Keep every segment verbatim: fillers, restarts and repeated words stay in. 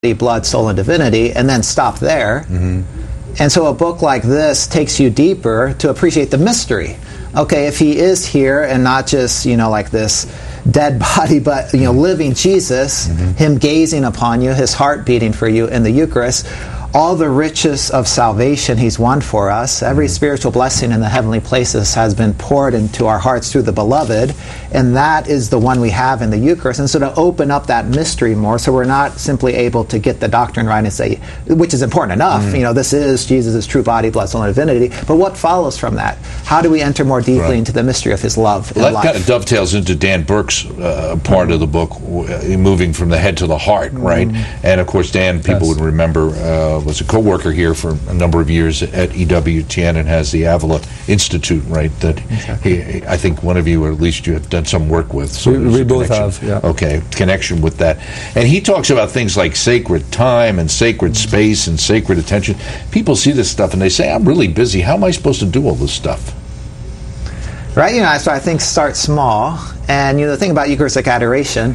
blood, soul, and divinity, and then stop there. Mm-hmm. And so a book like this takes you deeper to appreciate the mystery. Okay, if he is here and not just, you know, like this dead body, but, you know, living Jesus, mm-hmm. him gazing upon you, his heart beating for you in the Eucharist, all the riches of salvation he's won for us, every mm-hmm. spiritual blessing in the heavenly places has been poured into our hearts through the beloved, and that is the one we have in the Eucharist. And so to open up that mystery more, so we're not simply able to get the doctrine right and say, which is important enough, mm-hmm. you know, this is Jesus' true body, blood, soul, and divinity, but what follows from that? How do we enter more deeply right. into the mystery of his love well, and that life? kind of dovetails into Dan Burke's uh, part mm-hmm. of the book, uh, moving from the head to the heart, mm-hmm. right? And of course, Dan, people yes. would remember, uh, was a co-worker here for a number of years at E W T N and has the Avila Institute, right? That exactly. he, I think one of you, or at least you have done some work with. So we we both have, yeah. Okay, connection with that. And he talks about things like sacred time and sacred mm-hmm. space and sacred attention. People see this stuff and they say, I'm really busy. How am I supposed to do all this stuff? Right, you know, so I think start small. And, you know, the thing about Eucharistic adoration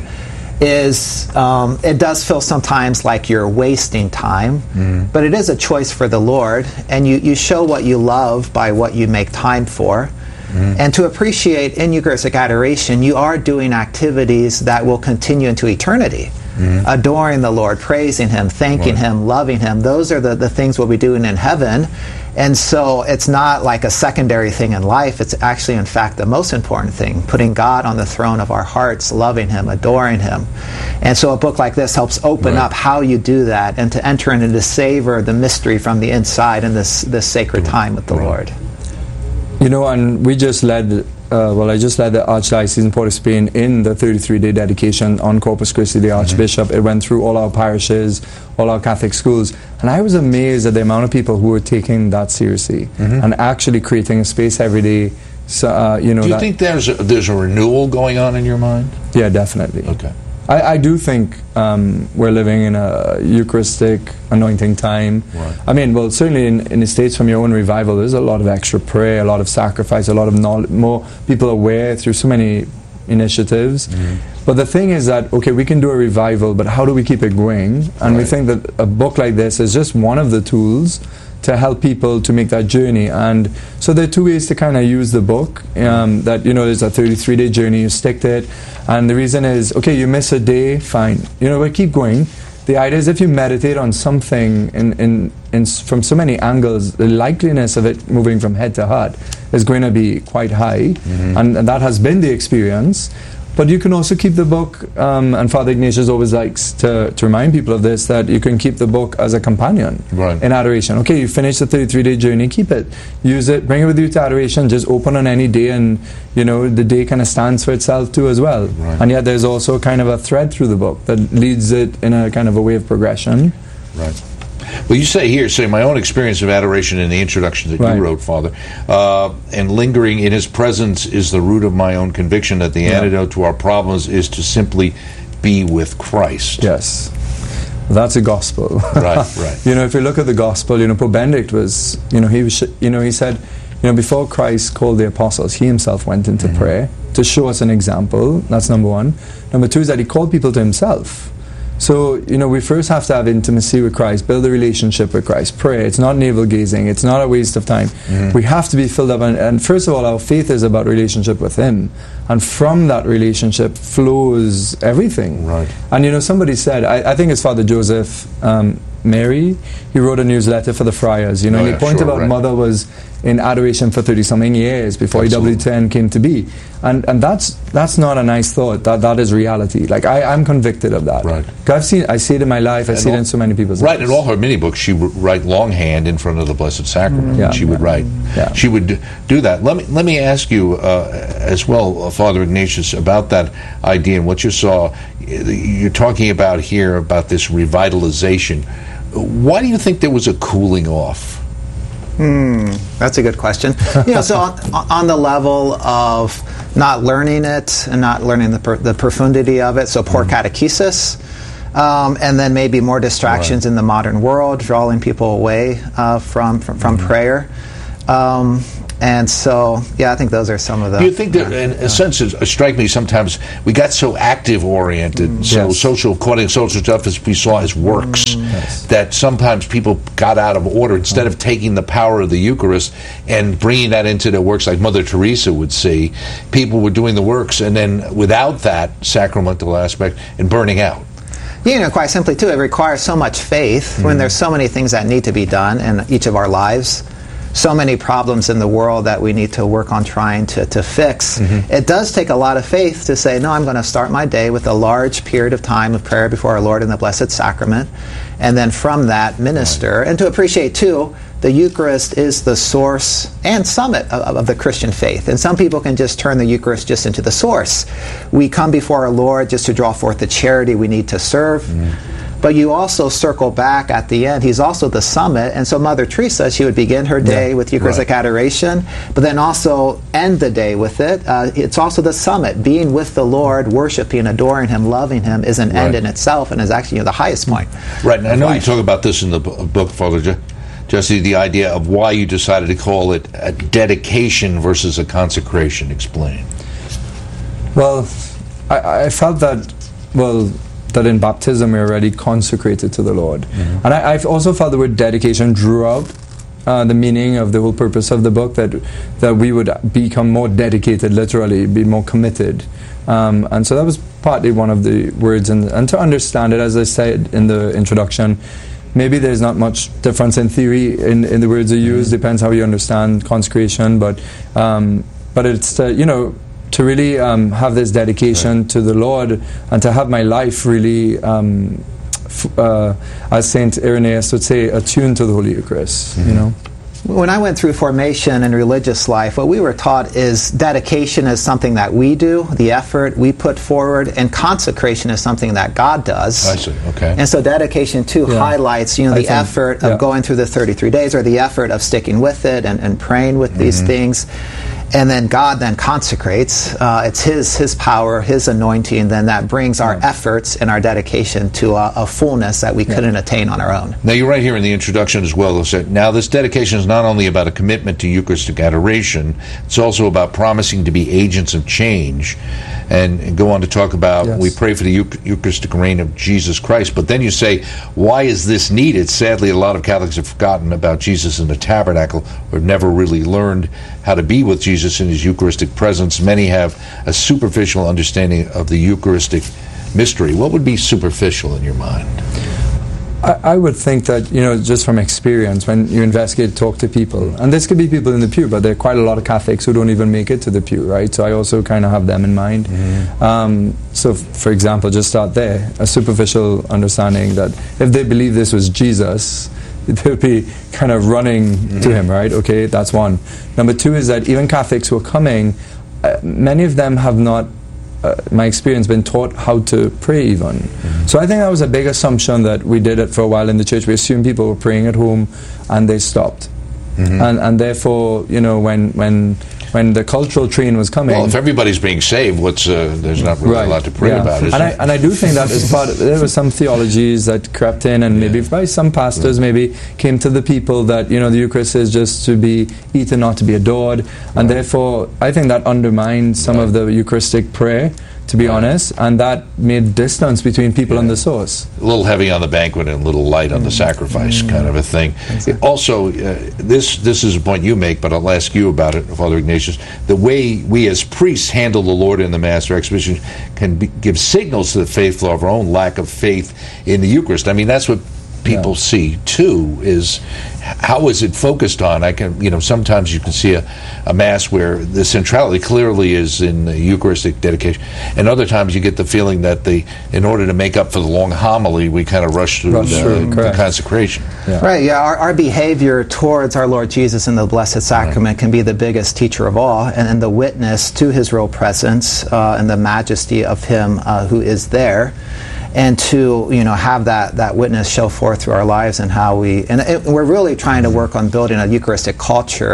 is um, it does feel sometimes like you're wasting time, mm. but it is a choice for the Lord, and you, you show what you love by what you make time for. Mm. And to appreciate in Eucharistic adoration, you are doing activities that will continue into eternity. Mm. Adoring the Lord, praising Him, thanking right. Him, loving Him. Those are the, the things we'll be doing in heaven. And so it's not like a secondary thing in life. It's actually, in fact, the most important thing, putting God on the throne of our hearts, loving Him, adoring Him. And so a book like this helps open right. up how you do that and to enter into the savor, the mystery from the inside in this, this sacred time with the right. Lord. You know, and we just led, uh, well, I just led the Archdiocese in Port of Spain in the thirty-three day dedication on Corpus Christi, the Archbishop. Mm-hmm. It went through all our parishes, all our Catholic schools, and I was amazed at the amount of people who were taking that seriously mm-hmm. and actually creating a space every day. So, uh, you know, do you that think there's a, there's a renewal going on in your mind? Yeah, definitely. Okay. I, I do think um, we're living in a Eucharistic anointing time. Right. I mean, well, certainly in, in the States from your own revival, there's a lot of extra prayer, a lot of sacrifice, a lot of knowledge, more people aware through so many initiatives. Mm-hmm. But the thing is that, okay, we can do a revival, but how do we keep it going? And right. we think that a book like this is just one of the tools to help people to make that journey. And so there are two ways to kind of use the book. Um, that, you know, there's a thirty-three day journey, you stick to it. And the reason is, okay, you miss a day, fine. You know, but keep going. The idea is if you meditate on something in, in, in from so many angles, the likeliness of it moving from head to heart is going to be quite high. Mm-hmm. And, and that has been the experience. But you can also keep the book, um, and Father Ignatius always likes to, to remind people of this, that you can keep the book as a companion right. in adoration. Okay, you finish the thirty-three day journey, keep it. Use it, bring it with you to adoration, just open on any day, and you know the day kind of stands for itself too as well. Right. And yet there's also kind of a thread through the book that leads it in a kind of a way of progression. Right. Well, you say here, say, my own experience of adoration in the introduction that right. you wrote, Father, uh, and lingering in His presence is the root of my own conviction that the yeah. antidote to our problems is to simply be with Christ. Yes. That's a gospel. Right, right. You know, if you look at the gospel, you know, Pope Benedict was, you know, he was, you know, he said, you know, before Christ called the apostles, He Himself went into mm-hmm. prayer to show us an example. That's number one. Number two is that He called people to Himself. So, you know, we first have to have intimacy with Christ, build a relationship with Christ, pray. It's not navel-gazing. It's not a waste of time. Mm. We have to be filled up. And, and first of all, our faith is about relationship with Him. And from that relationship flows everything. Right. And, you know, somebody said, I, I think it's Father Joseph um, Mary, he wrote a newsletter for the friars, you know, oh, and he yeah, pointed sure, out right. Mother was in adoration for thirty-something years before Absolutely. E W T N came to be. And and that's that's not a nice thought. That that is reality. Like, I, I'm convicted of that. Right. I've seen, I see it in my life, I and see all, it in so many people's right, lives. Right, in all her mini books, she would write longhand in front of the Blessed Sacrament. Yeah. She would write. Yeah. She would do that. Let me, let me ask you uh, as well, uh, Father Ignatius, about that idea and what you saw. You're talking about here, about this revitalization. Why do you think there was a cooling off? Hmm, that's a good question. You know, so on, on the level of not learning it and not learning the per, the profundity of it, so poor mm. catechesis, um, and then maybe more distractions right. in the modern world, drawing people away uh, from from, from mm. prayer. Um, and so, yeah, I think those are some of the... Do you think that, in a sense, it strike me sometimes, we got so active-oriented, mm. so yes. social, according to social stuff as we saw as works, mm. yes. that sometimes people got out of order. Instead of taking the power of the Eucharist and bringing that into their works, like Mother Teresa would see, people were doing the works, and then without that sacramental aspect, and burning out. You know, quite simply, too, it requires so much faith mm. when there's so many things that need to be done in each of our lives. So many problems in the world that we need to work on trying to, to fix. Mm-hmm. It does take a lot of faith to say, no, I'm going to start my day with a large period of time of prayer before our Lord in the Blessed Sacrament, and then from that minister. Right. And to appreciate, too, the Eucharist is the source and summit of, of the Christian faith. And some people can just turn the Eucharist just into the source. We come before our Lord just to draw forth the charity we need to serve. Mm-hmm. But you also circle back at the end. He's also the summit. And so Mother Teresa, she would begin her day yeah, with Eucharistic right. adoration, but then also end the day with it. Uh, it's also the summit. Being with the Lord, worshiping, adoring Him, loving Him is an right. end in itself, and is actually you know, the highest point. Right. And I know life. You talk about this in the book, Father Je- Jesse, the idea of why you decided to call it a dedication versus a consecration. Explain. Well, I, I felt that, well, that in baptism we're already consecrated to the Lord. Mm-hmm. And I, I've also felt the word dedication drew out uh, the meaning of the whole purpose of the book, that that we would become more dedicated, literally, be more committed. Um, and so that was partly one of the words. And, and to understand it, as I said in the introduction, maybe there's not much difference in theory in, in the words you use, mm-hmm. depends how you understand consecration, but, um, but it's, uh, you know, to really um, have this dedication right. to the Lord, and to have my life really, um, f- uh, as Saint Irenaeus would say, attuned to the Holy Eucharist. Mm-hmm. You know. When I went through formation and religious life, what we were taught is dedication is something that we do, the effort we put forward, and consecration is something that God does. I see. Okay. And so dedication too yeah. highlights, you know, the think, effort of yeah. going through the thirty-three days, or the effort of sticking with it and, and praying with mm-hmm. these things. And then God then consecrates. Uh, it's His His power, His anointing, then that brings our yeah. efforts and our dedication to a, a fullness that we yeah. couldn't attain on our own. Now, you're right here in the introduction as well. Said, now, this dedication is not only about a commitment to Eucharistic adoration, it's also about promising to be agents of change. And, and go on to talk about, yes. we pray for the Eucharistic reign of Jesus Christ. But then you say, why is this needed? Sadly, a lot of Catholics have forgotten about Jesus in the tabernacle, or have never really learned how to be with Jesus in His Eucharistic presence. Many have a superficial understanding of the Eucharistic mystery. What would be superficial in your mind? I, I would think that, you know, just from experience, when you investigate, talk to people, and this could be people in the pew, but there are quite a lot of Catholics who don't even make it to the pew, right? So I also kind of have them in mind. Mm-hmm. Um, so, f- for example, just start there, a superficial understanding that if they believe this was Jesus, they'll be kind of running mm-hmm. to Him, right? Okay, that's one. Number two is that even Catholics who are coming, uh, many of them have not, uh, my experience, been taught how to pray even. Mm-hmm. So I think that was a big assumption that we did it for a while in the church. We assumed people were praying at home and they stopped. Mm-hmm. And, and therefore, you know, when when when the cultural train was coming... Well, if everybody's being saved, what's uh, there's not really right. a lot to pray yeah. about, is and there? I, and I do think that is part of, there were some theologies that crept in, and yeah. maybe by some pastors right. maybe came to the people that, you know, the Eucharist is just to be eaten, not to be adored. Right. And therefore, I think that undermined some right. of the Eucharistic prayer, to be right. honest, and that made distance between people yeah. and the source. A little heavy on the banquet and a little light on the sacrifice, mm. kind of a thing. Exactly. Also, uh, this this is a point you make, but I'll ask you about it, Father Ignatius. The way we as priests handle the Lord in the Mass or exposition can be, give signals to the faithful of our own lack of faith in the Eucharist. I mean, that's what people yeah. see too, is how is it focused on? I can, you know, sometimes you can see a, a Mass where the centrality clearly is in the Eucharistic dedication, and other times you get the feeling that the, in order to make up for the long homily, we kind of rush through rush the, through, the consecration. Yeah. Right, yeah, our, our behavior towards our Lord Jesus in the Blessed Sacrament right. can be the biggest teacher of all, and, and the witness to His real presence uh, and the majesty of Him uh, who is there. And to, you know, have that, that witness show forth through our lives and how we, and it, we're really trying to work on building a Eucharistic culture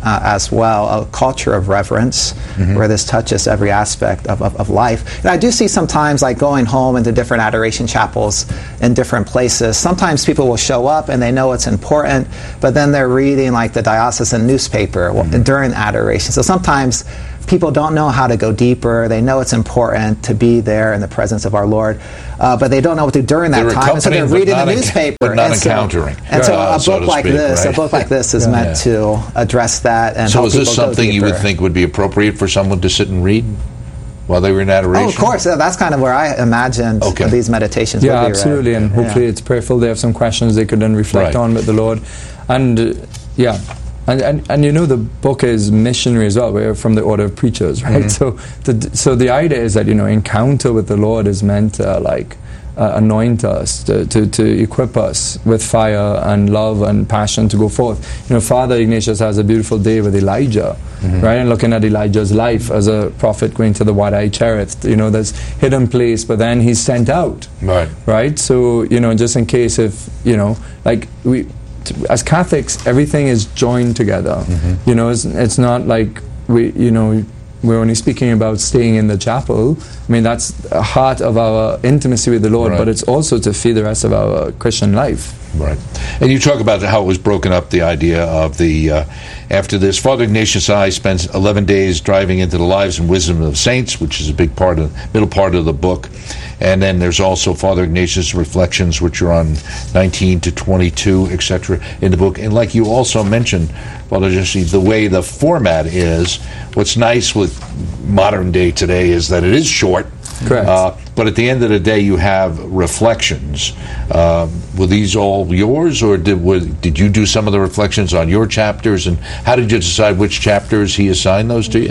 uh, as well, a culture of reverence, mm-hmm. where this touches every aspect of, of, of life. And I do see sometimes, like going home into different adoration chapels in different places, sometimes people will show up and they know it's important, but then they're reading like the diocesan newspaper mm-hmm. during adoration. So sometimes people don't know how to go deeper. They know it's important to be there in the presence of our Lord, uh, but they don't know what to do during that they're time. And so they're reading the newspaper. But not and so, encountering. And so uh, a so book like speak, this, right? a book like this is yeah. meant yeah. to address that and so help is this people go something you would deeper. think would be appropriate for someone to sit and read while they were in adoration? Oh, of course. That's kind of where I imagined okay. these meditations yeah, would be absolutely. read. And hopefully yeah. it's prayerful. They have some questions they could then reflect right. on with the Lord. And, uh, yeah. And, and and you know, the book is missionary as well. We're from the order of preachers, right? Mm-hmm. So the so the idea is that, you know, encounter with the Lord is meant to like uh, anoint us, to, to to equip us with fire and love and passion to go forth. You know, Father Ignatius has a beautiful day with Elijah, mm-hmm. right? And looking at Elijah's life as a prophet going to the Wadi Cherith. You know, there's hidden place, but then he's sent out, right? Right. So, you know, just in case if you know, like we. As Catholics, everything is joined together. Mm-hmm. You know, it's, it's not like we, you know, we're only speaking about staying in the chapel. I mean, that's the heart of our intimacy with the Lord, right. but it's also to feed the rest of our Christian life. Right. And you talk about how it was broken up, the idea of the, uh, after this, Father Ignatius and I spent eleven days driving into the lives and wisdom of the saints, which is a big part of, middle part of the book. And then there's also Father Ignatius' reflections, which are on nineteen to twenty-two, et cetera, in the book. And like you also mentioned, Father Jesse, the way the format is, what's nice with modern day today is that it is short. Correct. Uh, but at the end of the day, you have reflections. Uh, were these all yours, or did were, did you do some of the reflections on your chapters? And how did you decide which chapters he assigned those to you?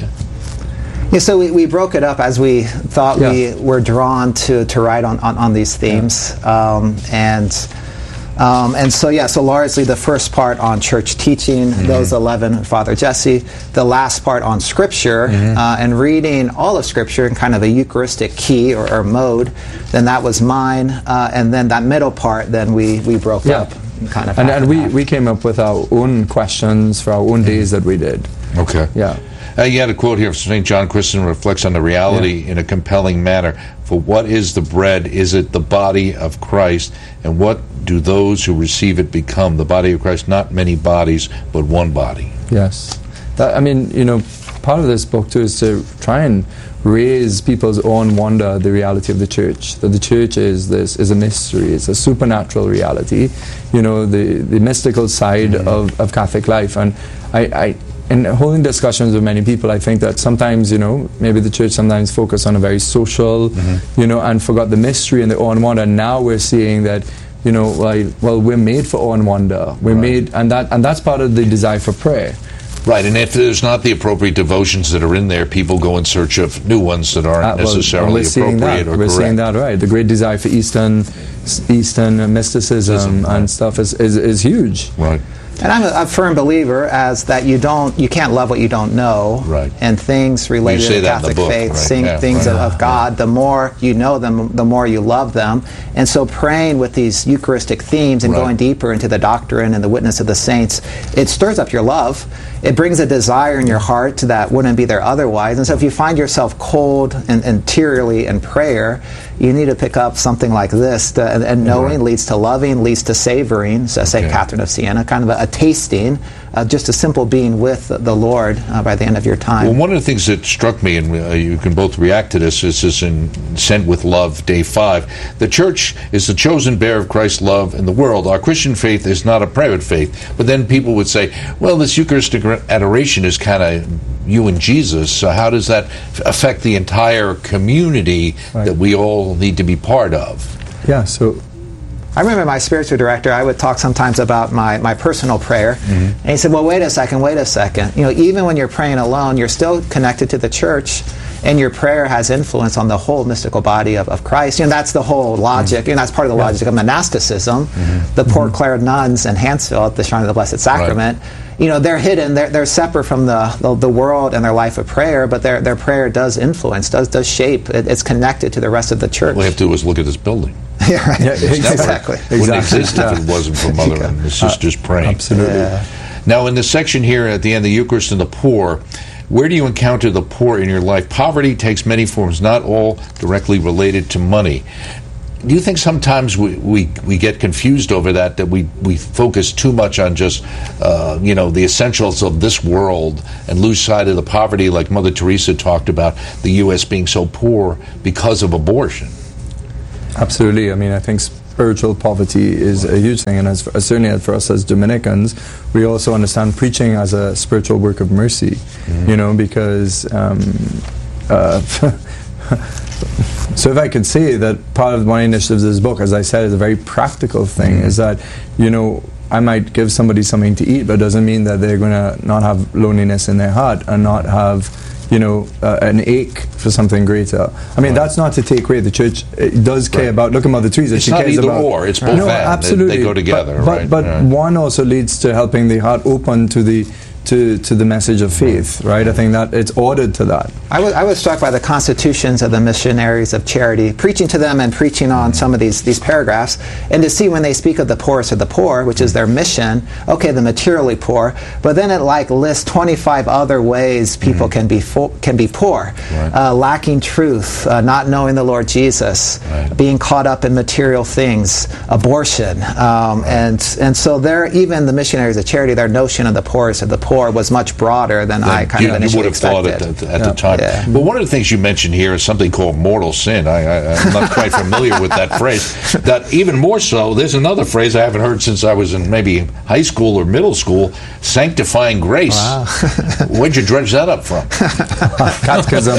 Yeah, so we, we broke it up as we thought yeah. we were drawn to, to write on, on, on these themes. Yeah. Um, and um, and so, yeah, so largely the first part on church teaching, mm-hmm. those eleven, Father Jesse. The last part on Scripture, mm-hmm. uh, and reading all of Scripture in kind of a Eucharistic key or, or mode, then that was mine. Uh, and then that middle part, then we, we broke yeah. up. Kind of and half and and we, half. we came up with our own questions for our own mm-hmm. days that we did. Okay. Yeah. Uh, you had a quote here from Saint John Chrysostom, reflects on the reality yeah. in a compelling manner. For what is the bread? Is it the body of Christ? And what do those who receive it become? The body of Christ, not many bodies, but one body. Yes. That, I mean, you know, part of this book too is to try and raise people's own wonder at the reality of the church. That the church is this is a mystery. It's a supernatural reality. You know, the, the mystical side mm-hmm. of, of Catholic life. And I, I in holding discussions with many people, I think that sometimes, you know, maybe the church sometimes focused on a very social, mm-hmm. you know, and forgot the mystery and the awe and wonder. And now we're seeing that, you know, like, well, we're made for awe and wonder. We're right. made, and that and that's part of the desire for prayer. Right, and if there's not the appropriate devotions that are in there, people go in search of new ones that aren't uh, well, necessarily appropriate that. or we're correct. We're seeing that, right. The great desire for Eastern, Eastern mysticism System, right. and stuff is, is, is huge. Right. And I'm a, a firm believer as that you don't, you can't love what you don't know, right. and things related to the Catholic the book, faith, right. sing, yeah, things right. of, of God. Yeah. The more you know them, the more you love them. And so, praying with these Eucharistic themes and right. going deeper into the doctrine and the witness of the saints, it stirs up your love. It brings a desire in your heart that wouldn't be there otherwise. And so, if you find yourself cold and interiorly in prayer, you need to pick up something like this. To, and, and knowing right. leads to loving, leads to savoring. So, Saint Okay. Catherine of Siena, kind of a, a tasting. Uh, just a simple being with the Lord uh, by the end of your time. Well, one of the things that struck me, and uh, you can both react to this, is this in Sent with Love, Day five. The Church is the chosen bearer of Christ's love in the world. Our Christian faith is not a private faith. But then people would say, well, this Eucharistic adoration is kind of you and Jesus, so how does that affect the entire community right. that we all need to be part of? Yeah, so... I remember my spiritual director, I would talk sometimes about my, my personal prayer, mm-hmm. and he said, well, wait a second, wait a second. You know, even when you're praying alone, you're still connected to the church, and your prayer has influence on the whole mystical body of, of Christ. You know, that's the whole logic, mm-hmm. and that's part of the yeah. logic of monasticism. Mm-hmm. The Port Clare nuns in Hansfield at the Shrine of the Blessed Sacrament, right. you know, they're hidden, they're, they're separate from the, the, the world and their life of prayer, but their, their prayer does influence, does, does shape, it, it's connected to the rest of the church. All we have to do is look at this building. Yeah, right. Yeah, exactly. It wouldn't exactly. exist if it wasn't for Mother and the sisters uh, praying. Absolutely. Yeah. Now, in the section here at the end, the Eucharist and the poor, where do you encounter the poor in your life? Poverty takes many forms, not all directly related to money. Do you think sometimes we, we, we get confused over that, that we, we focus too much on just, uh, you know, the essentials of this world and lose sight of the poverty, like Mother Teresa talked about, the U S being so poor because of abortion? Absolutely. I mean, I think spiritual poverty is a huge thing, and as, as certainly for us as Dominicans, we also understand preaching as a spiritual work of mercy, mm-hmm. you know, because... Um, uh, So if I could say that part of one initiative of this book, as I said, is a very practical thing, mm-hmm. is that, you know, I might give somebody something to eat, but it doesn't mean that they're going to not have loneliness in their heart and not have, you know, uh, an ache for something greater. I mean, right. that's not to take away the church. It does care right. about, look at Mother Teresa. It's she not cares either about, or, it's both no, and. Absolutely. They, they go together, but, right? But, but right. one also leads to helping the heart open to the To, to the message of faith, right? I think that it's ordered to that. I was, I was struck by the constitutions of the missionaries of charity, preaching to them and preaching on some of these, these paragraphs, and to see when they speak of the poorest of the poor, which is their mission, okay, the materially poor, but then it like lists twenty-five other ways people mm-hmm. can be fo- can be poor, right. uh, lacking truth, uh, not knowing the Lord Jesus, right. being caught up in material things, abortion, um, right. and and so there, even the missionaries of charity, their notion of the poorest of the poor was much broader than I kind you, of initially you would have expected. thought at, the, at yeah. the time. Yeah. But one of the things you mentioned here is something called mortal sin. I, I, I'm not quite familiar with that phrase. That even more so, there's another phrase I haven't heard since I was in maybe high school or middle school, sanctifying grace. Wow. Where'd you dredge that up from? Catechism.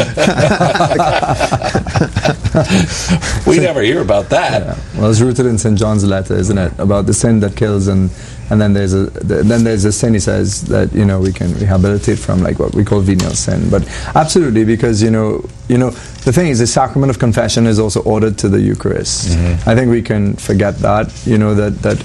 We never hear about that. Yeah. Well, it's rooted in Saint John's letter, isn't it? About the sin that kills, and and then there's a th- then there's a sin he says that, you know, we can rehabilitate from, like what we call venial sin. But absolutely, because you know you know the thing is, the sacrament of confession is also ordered to the Eucharist. Mm-hmm. I think we can forget that. You know that that.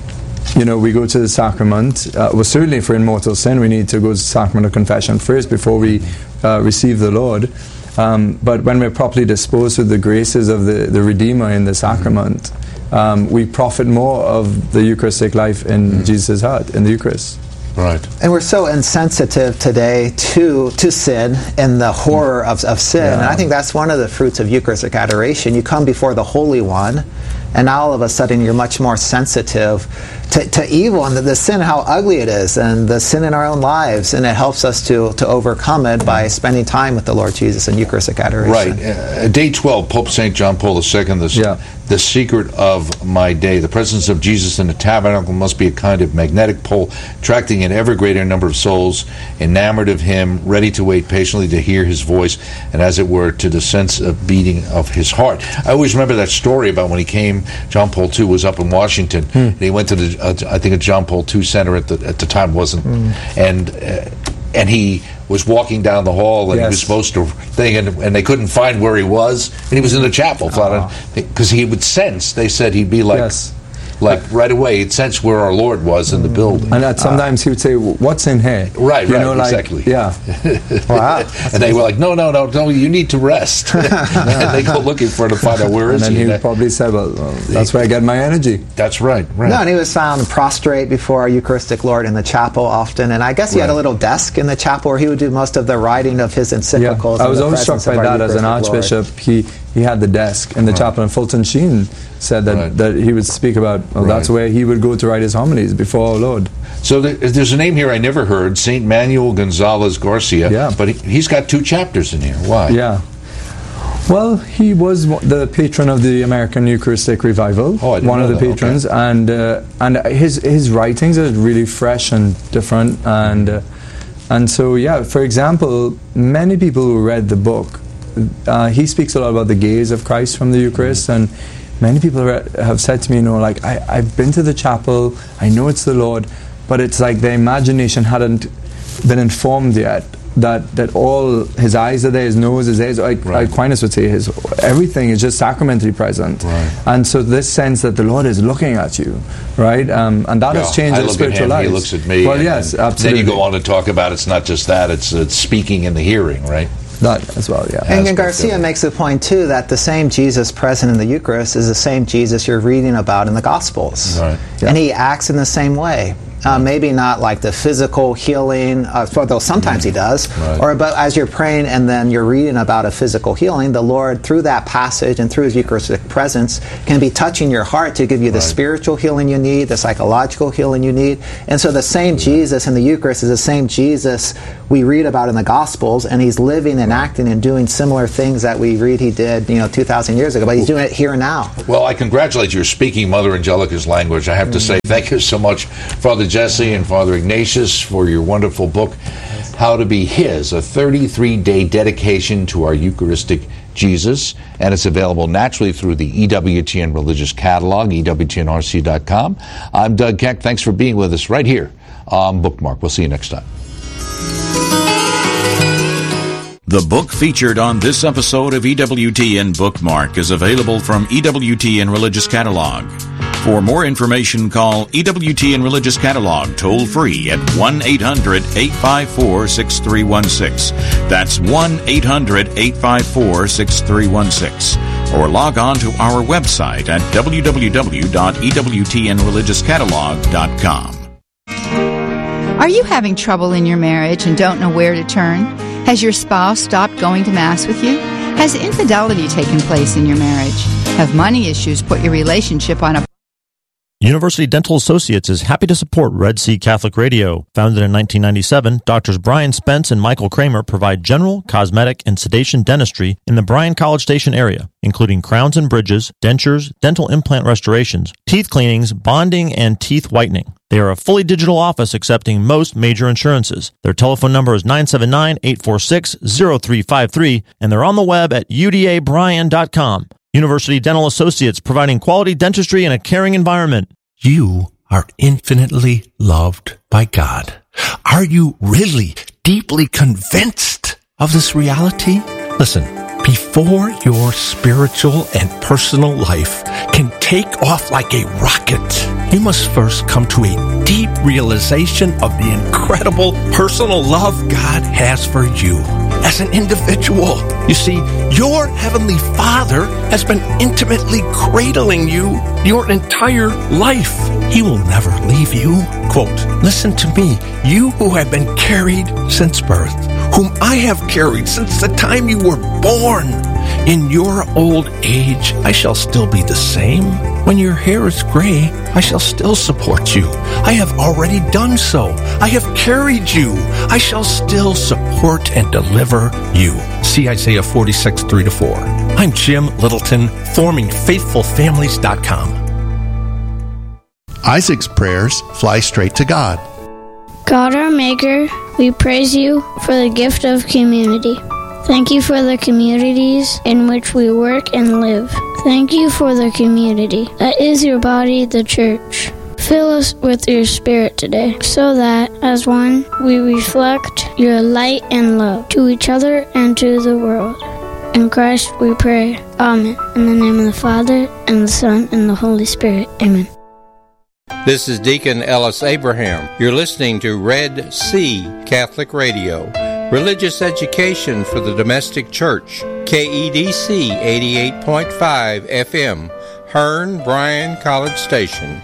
You know, we go to the sacrament. Uh, well, certainly for in mortal sin, we need to go to the sacrament of confession first before we uh, receive the Lord. Um, but when we're properly disposed with the graces of the, the Redeemer in the sacrament, um, we profit more of the Eucharistic life in mm-hmm. Jesus' heart, in the Eucharist. Right. And we're so insensitive today to to sin and the horror of, of sin. Yeah. And I think that's one of the fruits of Eucharistic adoration. You come before the Holy One, and now all of a sudden you're much more sensitive to, to evil and the, the sin, how ugly it is, and the sin in our own lives. And it helps us to, to overcome it by spending time with the Lord Jesus in Eucharistic adoration. Right. Uh, day twelve, Pope Saint John Paul the Second, the, yeah. the secret of my day. The presence of Jesus in the tabernacle must be a kind of magnetic pole, attracting an ever greater number of souls, enamored of him, ready to wait patiently to hear his voice, and as it were, to the sense of beating of his heart. I always remember that story about when he came, John Paul the Second was up in Washington, hmm. and he went to the, uh, I think, a John Paul the Second Center at the at the time, wasn't, hmm. and uh, and he was walking down the hall, and yes. he was supposed to thing, and, and they couldn't find where he was, and he was in the chapel, because he would sense, they said he'd be like, yes. like right away, he'd sense where our Lord was in the building. And that sometimes uh, he would say, "What's in here?" Right, you right, know, like, exactly. Yeah. Wow. And they were like, "No, no, no, no, you need to rest." And they go looking for him to find out where and is he. he. And then he probably said, "Well, well that's where I get my energy." That's right, right. No, and he was found prostrate before our Eucharistic Lord in the chapel often, and I guess he right. had a little desk in the chapel where he would do most of the writing of his encyclicals. Yeah. I was always struck by that as an archbishop. Lord. He he had the desk in the right. chapel, and Fulton Sheen said that, right. that he would speak about, well, right. that's where he would go to write his homilies before our Lord. So there, there's a name here I never heard, Saint Manuel Gonzalez Garcia, yeah. but he, he's got two chapters in here. Why? Yeah. Well, he was the patron of the American Eucharistic Revival, oh, I didn't one know of the that. patrons, okay. and uh, and his his writings are really fresh and different, and uh, and so yeah. For example, many people who read the book, uh, he speaks a lot about the gaze of Christ from the Eucharist, and many people re- have said to me, you know, like I I've been to the chapel, I know it's the Lord, but it's like their imagination hadn't been informed yet. That that all his eyes are there, his nose, his ears. Like right. Aquinas would say, his everything is just sacramentally present. Right. And so this sense that the Lord is looking at you, right? Um, and that well, has changed I our look spiritual at him, lives. He looks at me. Well, and, yes, and absolutely. Then you go on to talk about it's not just that; it's it's speaking and the hearing, right? That as well, yeah. And, and Garcia makes the point too that the same Jesus present in the Eucharist is the same Jesus you're reading about in the Gospels, right. yeah. and he acts in the same way. Uh, maybe not like the physical healing, uh, though sometimes he does. Right. Or but as you're praying and then you're reading about a physical healing, the Lord, through that passage and through His Eucharistic presence, can be touching your heart to give you the Right. spiritual healing you need, the psychological healing you need. And so the same Jesus in the Eucharist is the same Jesus we read about in the Gospels, and He's living and acting and doing similar things that we read He did, you know, two thousand years ago, but He's doing it here and now. Well, I congratulate you for speaking Mother Angelica's language. I have to say thank you so much, Father Jesse and Father Ignatius, for your wonderful book, How to Be His, a thirty-three day dedication to our Eucharistic Jesus. And it's available naturally through the E W T N Religious Catalog, E W T N R C dot com. I'm Doug Keck. Thanks for being with us right here on Bookmark. We'll see you next time. The book featured on this episode of E W T N Bookmark is available from E W T N Religious Catalog. For more information, call E W T N Religious Catalog toll-free at one eight hundred eight five four six three one six. That's one eight hundred eight five four six three one six. Or log on to our website at w w w dot e w t n religious catalog dot com. Are you having trouble in your marriage and don't know where to turn? Has your spouse stopped going to Mass with you? Has infidelity taken place in your marriage? Have money issues put your relationship on a... University Dental Associates is happy to support Red Sea Catholic Radio. Founded in nineteen ninety-seven, Doctors Brian Spence and Michael Kramer provide general, cosmetic, and sedation dentistry in the Bryan College Station area, including crowns and bridges, dentures, dental implant restorations, teeth cleanings, bonding, and teeth whitening. They are a fully digital office accepting most major insurances. Their telephone number is nine seven nine, eight four six, zero three five three, and they're on the web at u d a bryan dot com. University Dental Associates, providing quality dentistry in a caring environment. You are infinitely loved by God. Are you really deeply convinced of this reality? Listen, before your spiritual and personal life can take off like a rocket, you must first come to a deep realization of the incredible personal love God has for you as an individual. You see, your Heavenly Father has been intimately cradling you your entire life. He will never leave you. Quote, listen to me, you who have been carried since birth, whom I have carried since the time you were born. In your old age, I shall still be the same. When your hair is gray, I shall still support you. I have already done so. I have carried you. I shall still support and deliver you. See Isaiah forty-six, three to four. I'm Jim Littleton, forming faithful families dot com. Isaac's prayers fly straight to God. God our Maker, we praise you for the gift of community. Thank you for the communities in which we work and live. Thank you for the community that is your body, the church. Fill us with your Spirit today, so that, as one, we reflect your light and love to each other and to the world. In Christ we pray. Amen. In the name of the Father, and the Son, and the Holy Spirit. Amen. This is Deacon Ellis Abraham. You're listening to Red Sea Catholic Radio, religious education for the domestic church. K E D C eighty-eight point five F M, Hearn, Bryan College Station.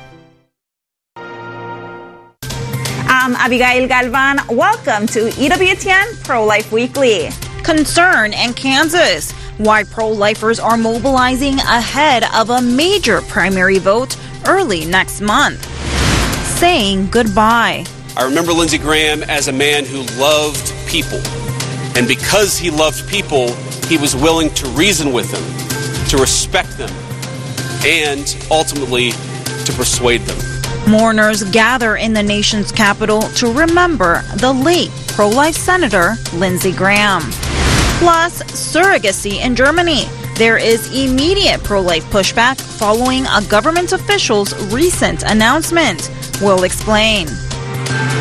I'm Abigail Galvan. Welcome to E W T N Pro-Life Weekly. Concern in Kansas. Why pro-lifers are mobilizing ahead of a major primary vote early next month. Saying goodbye. I remember Lindsey Graham as a man who loved people. And because he loved people, he was willing to reason with them, to respect them, and ultimately to persuade them. Mourners gather in the nation's capital to remember the late pro-life Senator Lindsey Graham. Plus, surrogacy in Germany. There is immediate pro-life pushback following a government official's recent announcement. We'll explain.